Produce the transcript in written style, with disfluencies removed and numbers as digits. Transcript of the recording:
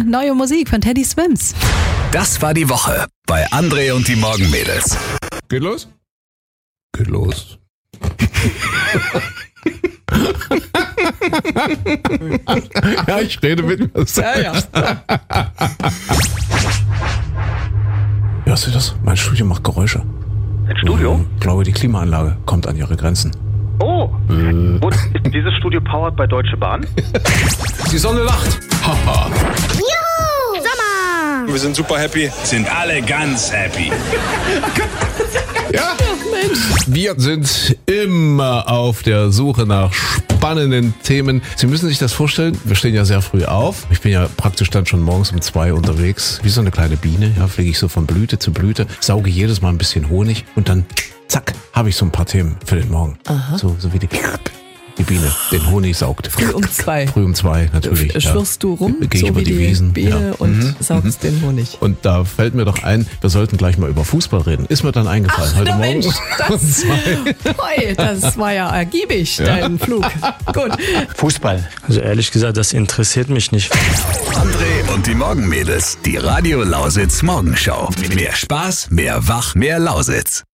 neue Musik von Teddy Swims. Das war die Woche bei André und die Morgenmädels. Geht los? Geht los. Ja, ich rede mit mir selbst. Ja. Hörst du das? Mein Studio macht Geräusche. Ein Studio? Ich glaube, die Klimaanlage kommt an ihre Grenzen. Oh, und ist dieses Studio powered bei Deutsche Bahn? Die Sonne lacht. Haha. Wir sind super happy. Sind alle ganz happy. Ja, Mensch. Wir sind immer auf der Suche nach spannenden Themen. Sie müssen sich das vorstellen, wir stehen ja sehr früh auf. Ich bin ja praktisch dann schon morgens um 2 unterwegs. Wie so eine kleine Biene. Ja, fliege ich so von Blüte zu Blüte, sauge jedes Mal ein bisschen Honig und dann, zack, habe ich so ein paar Themen für den Morgen. Aha. So wie die Biene den Honig saugt. Früh um 2. Früh um 2, natürlich. Schwirrst du rum, Geh so über wie die die Wiesen. Biene Ja. und saugst den Honig. Und da fällt mir doch ein, wir sollten gleich mal über Fußball reden. Ist mir dann eingefallen. Ach, heute na Morgen. Mensch, das war ja ergiebig, dein Flug. Gut. Fußball. Also ehrlich gesagt, das interessiert mich nicht. André und die Morgenmädels. Die Radio Lausitz Morgenshow. Mehr Spaß, mehr Wach, mehr Lausitz.